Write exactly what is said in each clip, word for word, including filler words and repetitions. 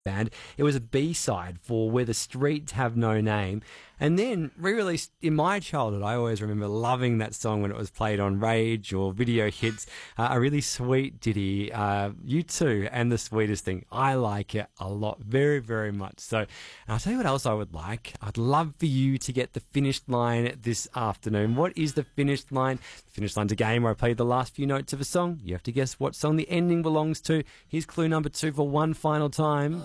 band. It was a B-side for Where the Streets Have No Name, and then re-released in my childhood. I always remember loving that song when it was played on Rage or Video Hits. Uh, a really sweet ditty. Uh, you Too, and The Sweetest Thing. I like it a lot, very, very much so. And I'll tell you what else I would like. I'd love for you to get the finish line this afternoon. What is the finish line? The finish line's a game where I play the last few notes of a song. You have to guess what song the ending belongs to. Here's clue number two for one final time.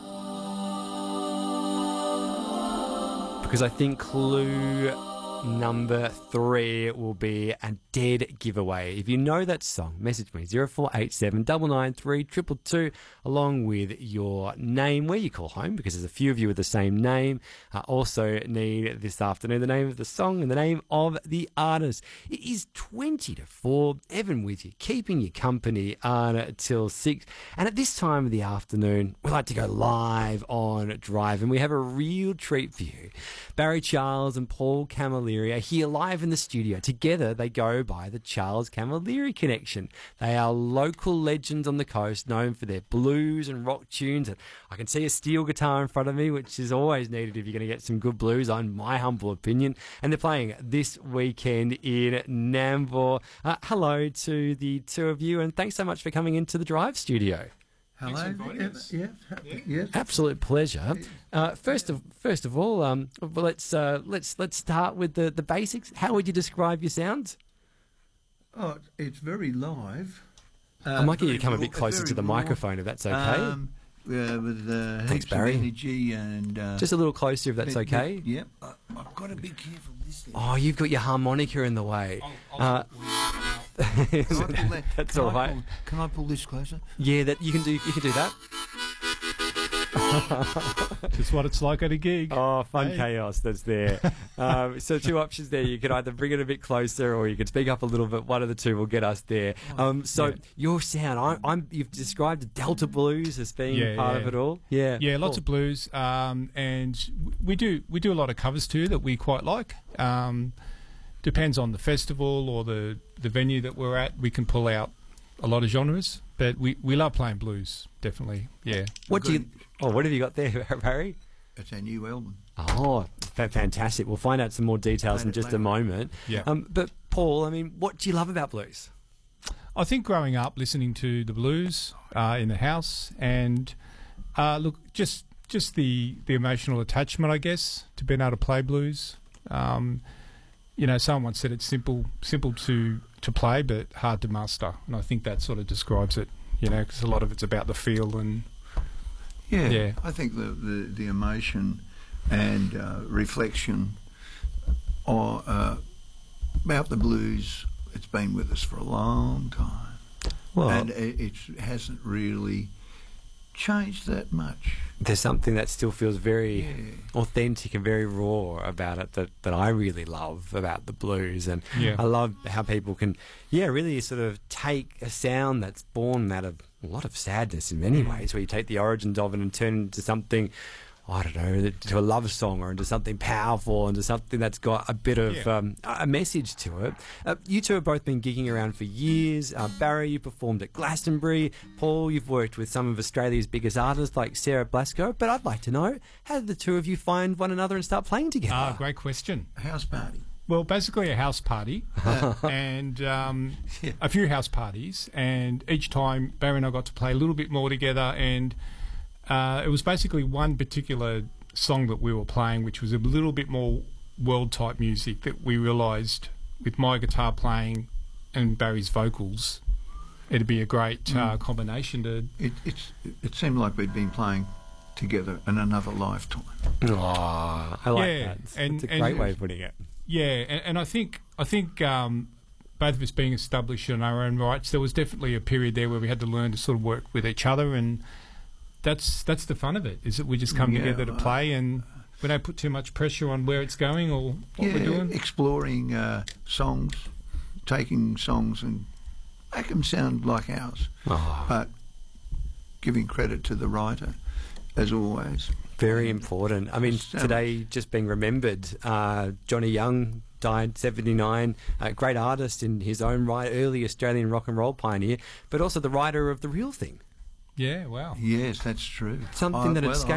Because I think clue number three will be a dead giveaway. If you know that song, message me zero four eight seven nine nine three two two two along with your name, where you call home, because there's a few of you with the same name. I also need this afternoon the name of the song and the name of the artist. It is twenty to four. Evan with you, keeping you company until six. And at this time of the afternoon, we like to go live on Drive, and we have a real treat for you. Barry Charles and Paul Camilleri are here live in the studio. Together, they go by the Charles Camilleri Connection. They are local legends on the coast, known for their blues and rock tunes. And I can see a steel guitar in front of me, which is always needed if you're going to get some good blues, in my humble opinion. And they're playing this weekend in Nambour. Uh, hello to the two of you, and thanks so much for coming into the Drive studio. Hello. Yes. Yeah. Yeah. Yes. Absolute pleasure. Uh, first of first of all, um, well, let's uh, let's let's start with the, the basics. How would you describe your sound? Oh, it's very live. Uh, I might get you to come a bit closer to the raw microphone, if that's okay. Um, uh, with uh, Thanks, Barry. Of energy and uh, just a little closer, if that's but, okay. But, yeah. Uh, I've got to be careful with this thing. Oh, you've got your harmonica in the way. I'll, I'll uh, that? That's can all I right. Pull, can I pull this closer? Yeah, that you can do. You can do that. Just what it's like at a gig. Oh, fun hey. chaos that's there. um, so two options there. You could either bring it a bit closer, or you could speak up a little bit. One of the two will get us there. Um, so yeah. Your sound, I, I'm. You've described Delta blues as being yeah, part yeah. of it all. Yeah, yeah, lots cool. of blues, um, and we do we do a lot of covers too that we quite like. Um, depends on the festival or the the venue that we're at. We can pull out a lot of genres, but we, we love playing blues, definitely. Yeah. What do you? Oh, what have you got there, Barry? It's our new album. Oh, fa- fantastic! We'll find out some more details Later, in just later. a moment. Yeah. Um, but Paul, I mean, what do you love about blues? I think growing up listening to the blues uh, in the house, and uh, look, just just the the emotional attachment, I guess, to being able to play blues. Um, you know, someone said it's simple simple to to play, but hard to master, and I think that sort of describes it. You know, because a lot of it's about the feel and. Yeah, yeah. I think the, the, the emotion and uh, reflection are, uh, about the blues, it's been with us for a long time. Well, and it, it hasn't really changed that much. There's something that still feels very yeah. authentic and very raw about it that, that I really love about the blues. And yeah. I love how people can, yeah, really sort of take a sound that's born out of a lot of sadness in many ways, where you take the origins of it and turn it into something, I don't know, to a love song or into something powerful, into something that's got a bit of yeah. um, a message to it. Uh, you two have both been gigging around for years. Uh, Barry, you performed at Glastonbury. Paul, you've worked with some of Australia's biggest artists like Sarah Blasco. But I'd like to know, how did the two of you find one another and start playing together? Ah, great question. House party. Well, basically a house party and um, yeah. a few house parties, and each time Barry and I got to play a little bit more together, and uh, it was basically one particular song that we were playing, which was a little bit more world-type music, that we realised with my guitar playing and Barry's vocals, it'd be a great mm. uh, combination to... It, it's, it seemed like we'd been playing together in another lifetime. Oh, I like yeah, that. It's, and, it's a and, great way of putting it. Yeah, and, and I think I think um, both of us being established in our own rights, there was definitely a period there where we had to learn to sort of work with each other, and that's that's the fun of it, is that we just come yeah, together to uh, play, and we don't put too much pressure on where it's going or what yeah, we're doing. Exploring uh, songs, taking songs and make them sound like ours, Oh. but giving credit to the writer, as always. Very important. I mean, So today just being remembered, uh, Johnny Young died, seventy-nine, a great artist in his own right, early Australian rock and roll pioneer, but also the writer of The Real Thing. Yeah, wow. Yes, that's true. Something I- that well, escaped